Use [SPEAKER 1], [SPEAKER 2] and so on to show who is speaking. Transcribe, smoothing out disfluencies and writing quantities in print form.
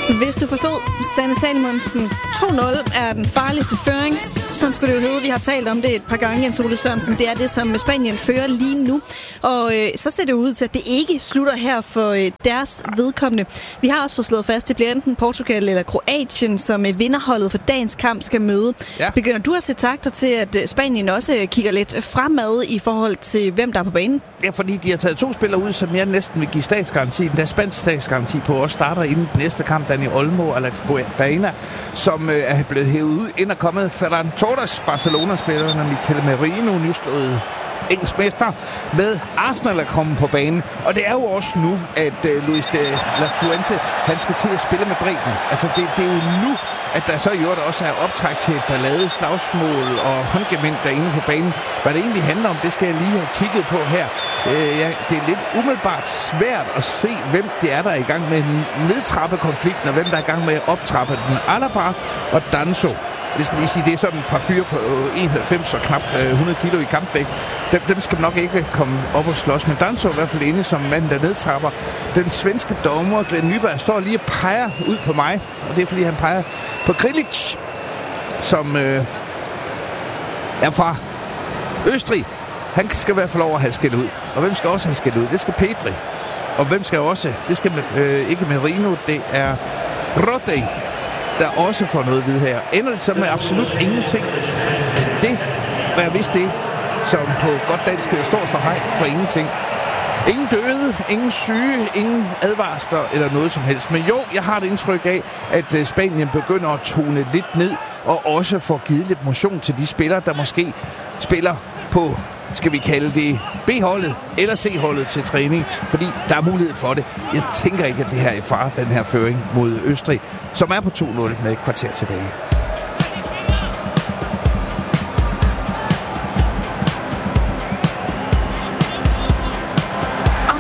[SPEAKER 1] Hvis du forstod Sanne Salomonsen, 2-0 er den farligste føring. Sådan skulle det jo hedde. Vi har talt om det et par gange, Jens Ole Sørensen. Det er det, som Spanien fører lige nu. Og så ser det ud til, at det ikke slutter her for deres vedkommende. Vi har også fået slået fast, at det bliver enten Portugal eller Kroatien, som vinderholdet for dagens kamp skal møde. Ja. Begynder du at se takter til, at Spanien også kigger lidt fremad i forhold til, hvem der er på banen?
[SPEAKER 2] Ja, fordi de har taget 2 spillere ud, som jeg næsten vil give statsgaranti. Der er spansk statsgaranti på også starter inden den næste kamp. Dani Olmo og Alex Baena, som er blevet hævet ud. Ind og kommet Ferran Torres, Barcelona-spillerne, Mikel Merino, nyslået engelsk mester, med Arsenal er kommet på banen. Og det er jo også nu, at Luis de la Fuente, han skal til at spille med bredden. Altså, det er jo nu, at der så i øvrigt også er optræk til ballade, slagsmål og håndgemænd derinde på banen. Hvad det egentlig handler om, det skal jeg lige have kigget på her. Det er lidt umiddelbart svært at se, hvem det er, der er i gang med nedtrappekonflikten, og hvem der er i gang med at optrappe den. Alaba og Danso. Det skal lige sige, det er sådan et par fyre på 91 og knap 100 kilo i kampvægt. Dem skal nok ikke komme op og slås. Men Danso er i hvert fald inde som manden, der nedtrapper. Den svenske dommer, Glenn Nyberg, står lige og peger ud på mig. Og det er, fordi han peger på Grilic, som er fra Østrig. Han skal i hvert fald over at have skæld ud. Og hvem skal også have skæld ud? Det skal Pedri. Og hvem skal også? Det skal ikke Merino, det er Rodri, der også får noget at vide her. Ender det så med absolut ingenting? Altså det, hvad jeg vidste det, som på godt dansk står for ingenting. Ingen døde, ingen syge, ingen advarsler eller noget som helst. Men jo, jeg har det indtryk af, at Spanien begynder at tone lidt ned, og også får givet lidt motion til de spillere, der måske spiller på, skal vi kalde det, B-holdet eller C-holdet til træning, fordi der er mulighed for det. Jeg tænker ikke, at det her er far, den her føring mod Østrig, som er på 2-0 med et kvarter tilbage.